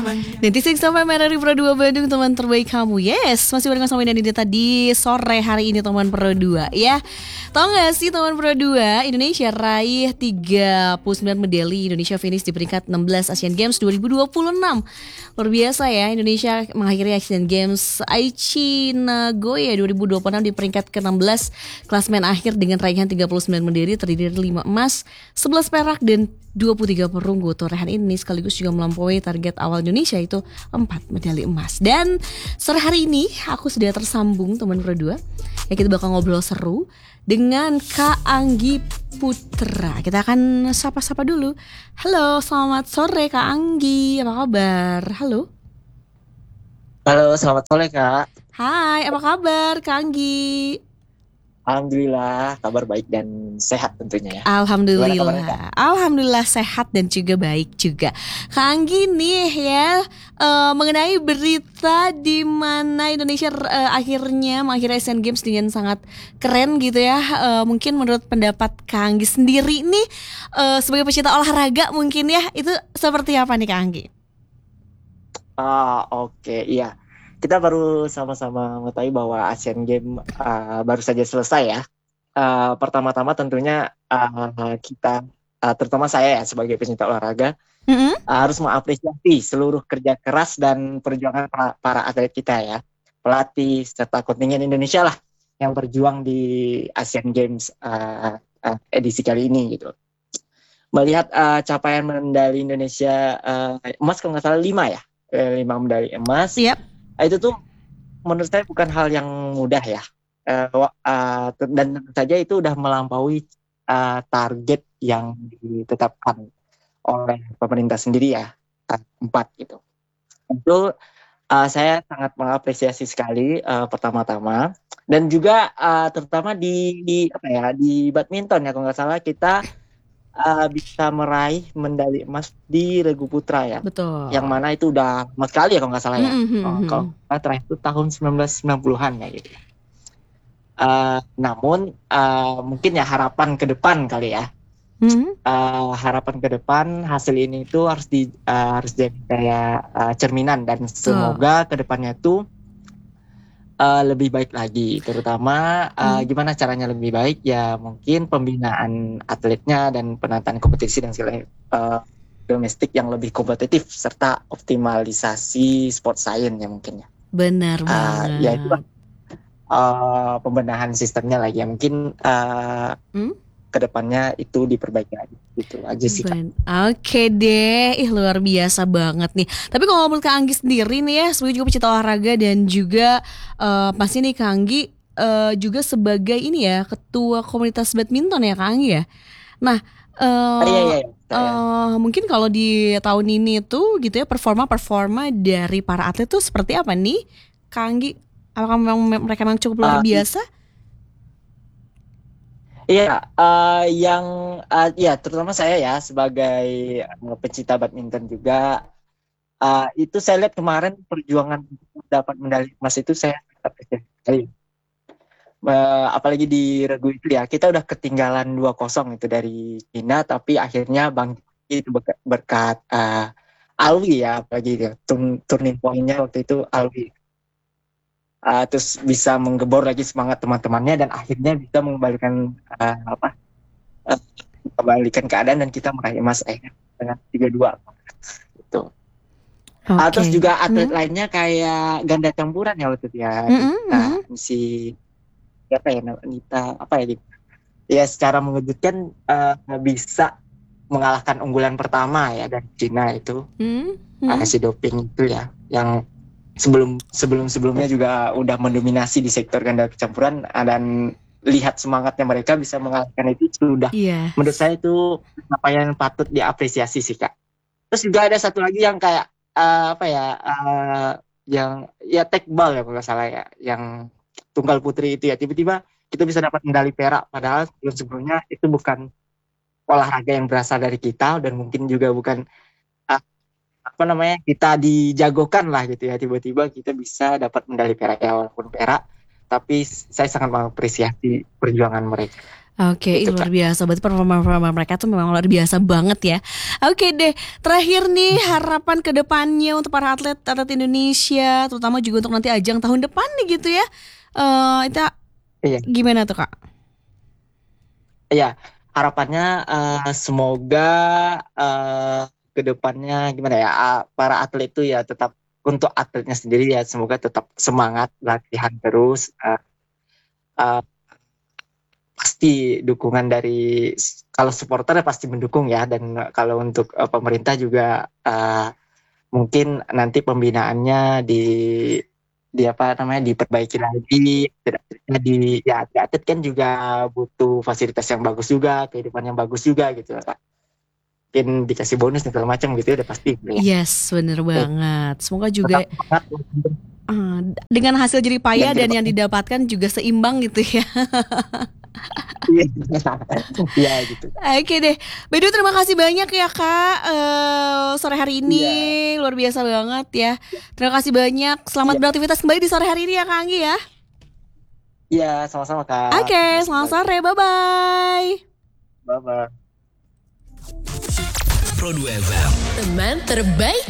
96 dari Pro 2 Bandung, teman terbaik kamu. Yes, masih bareng sama Indah Dinda di sore hari ini teman Pro 2 ya. Tahu gak sih teman Pro 2, Indonesia raih 39 medali. Indonesia finish di peringkat 16 Asian Games 2026. Luar biasa ya, Indonesia mengakhiri Asian Games Aichi Nagoya 2026 di peringkat ke-16 klasmen akhir dengan raihan 39 medali terdiri dari 5 emas, 11 perak dan 23 perunggu. Torehan ini sekaligus juga melampaui target awal Indonesia itu 4 medali emas. Dan sore hari ini aku sudah tersambung teman Pro 2 ya, kita bakal ngobrol seru dengan Kak Anggi Putra. Kita akan sapa-sapa dulu. Halo, selamat sore Kak Anggi, apa kabar? Halo. Halo, selamat sore Kak. Hai, apa kabar Kak Anggi? Alhamdulillah, kabar baik dan sehat tentunya ya. Alhamdulillah, alhamdulillah sehat dan juga baik juga. Kak Anggi nih ya, mengenai berita di mana Indonesia akhirnya mengakhiri Asian Games dengan sangat keren gitu ya. Mungkin menurut pendapat Kak Anggi sendiri nih, sebagai pecinta olahraga mungkin ya, itu seperti apa nih Kak Anggi? Oke, iya. Kita baru sama-sama mengetahui bahwa Asian Games baru saja selesai ya. Pertama-tama tentunya kita, terutama saya ya sebagai pecinta olahraga, harus mengapresiasi seluruh kerja keras dan perjuangan para atlet kita ya. Pelatih serta kontingen Indonesia lah yang berjuang di Asian Games edisi kali ini gitu. Melihat capaian medali Indonesia emas kalau nggak salah 5 ya. 5 medali emas. Yep. Itu tuh menurut saya bukan hal yang mudah ya, dan tentu saja itu udah melampaui target yang ditetapkan oleh pemerintah sendiri ya, 4 gitu. Itu saya sangat mengapresiasi sekali pertama-tama, dan juga terutama di badminton ya kalau nggak salah kita bisa meraih medali emas di regu putra ya. Betul. Yang mana itu udah lama sekali ya kalau nggak salah ya. Kalau terakhir itu tahun 1990-an ya gitu. Namun mungkin ya harapan ke depan kali ya. Harapan ke depan hasil ini itu harus jadi kayak cerminan, dan semoga ke depannya itu lebih baik lagi, terutama gimana caranya lebih baik ya, mungkin pembinaan atletnya dan penataan kompetisi dan segala domestik yang lebih kompetitif serta optimalisasi sport science ya mungkin ya. Benar banget. Ya itu pembenahan sistemnya lagi ya, mungkin kedepannya itu diperbaiki lagi, gitu aja sih Kak. Oke deh, luar biasa banget nih. Tapi kalau menurut Kak Anggi sendiri nih ya, sebagai juga pecinta olahraga dan juga pasti nih Kak Anggi juga sebagai ini ya, ketua komunitas badminton ya Kak Anggi ya. Nah, mungkin kalau di tahun ini tuh gitu ya, performa dari para atlet tuh seperti apa nih Kak Anggi? Apakah mereka memang cukup luar biasa? Iya, ya terutama saya ya sebagai pecinta badminton juga, itu saya lihat kemarin perjuangan dapat medali emas itu saya apresiasi sekali. Apalagi di regu itu ya, kita udah ketinggalan 2-0 itu dari Cina, tapi akhirnya bangkit itu berkat Alwi ya, apalagi itu turning point-nya waktu itu Alwi. Terus bisa menggebor lagi semangat teman-temannya dan akhirnya bisa mengembalikan keadaan dan kita meraih emas dengan 3-2 gitu. Terus juga atlet lainnya kayak ganda campuran ya waktu itu ya, si siapa ya, Nita apa ya gitu. Ya secara mengejutkan bisa mengalahkan unggulan pertama ya dari Cina itu, si doping itu ya, yang sebelumnya juga udah mendominasi di sektor ganda campuran, dan lihat semangatnya mereka bisa mengalahkan itu sudah menurut saya itu capaian yang patut diapresiasi sih Kak. Terus juga ada satu lagi yang kayak yang ya tekbal ya kalau nggak salah ya, yang tunggal putri itu ya, tiba-tiba kita bisa dapat medali perak padahal sebelumnya itu bukan olahraga yang berasal dari kita, dan mungkin juga bukan kita dijagokan lah gitu ya, tiba-tiba kita bisa dapat medali perak ya, walaupun perak, tapi saya sangat mengapresiasi perjuangan mereka. Oke, luar biasa. Berarti performa mereka tuh memang luar biasa banget ya. Oke deh, terakhir nih harapan ke depannya untuk para atlet Indonesia, terutama juga untuk nanti ajang tahun depan nih gitu ya. Itu gimana tuh Kak? Iya, harapannya semoga ke depannya gimana ya, para atlet itu ya tetap, untuk atletnya sendiri ya semoga tetap semangat latihan terus. Pasti dukungan dari, kalau supporter pasti mendukung ya, dan kalau untuk pemerintah juga mungkin nanti pembinaannya diperbaiki lagi. Atlet kan juga butuh fasilitas yang bagus juga, kehidupan yang bagus juga gitu. Mungkin dikasih bonus dan segala macam gitu ya, udah pasti. Yes, bener banget. Semoga juga dengan hasil jerih payah dan yang didapatkan juga seimbang gitu ya. Iya gitu. Oke deh, Bedu terima kasih banyak ya Kak, sore hari ini luar biasa banget ya. Terima kasih banyak. Selamat beraktivitas kembali di sore hari ini ya Kak Anggi ya. Iya, sama-sama Kak. Oke, selamat sore, bye-bye. Bye-bye. Pro 2 FM, teman terbaik